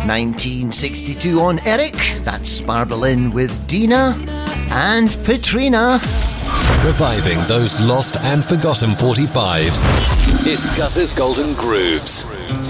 1962 on Eric, that's Sparbalin with Dina and Petrina. Reviving those lost and forgotten 45s. It's Gus's Golden Grooves.